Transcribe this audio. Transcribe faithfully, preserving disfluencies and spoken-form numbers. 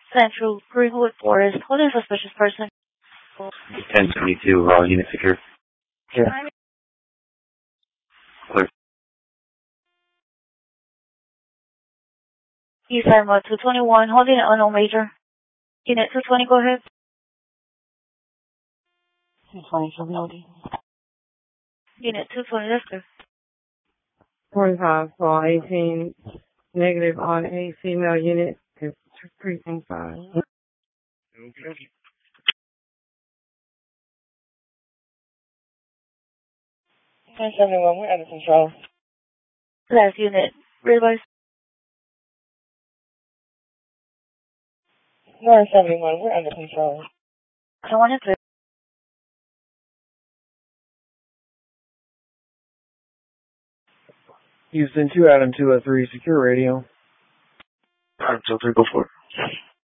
Central Greenwood Forest. Hold on, suspicious person. ten twenty-two, raw unit secure. Yeah. Clear. East side mode two twenty-one. Holding it unknown major. Unit two twenty, go ahead. two twenty, show me O D. Unit two twenty, that's good. forty-five, call eighteen, negative on a female unit. It's precinct five. Okay. ten seventy-one, we're under control. Last unit. Realize. North seventy-one, we're under control. I wanted to. Houston two, Adam two oh three, secure radio. Adam two oh three, go for it.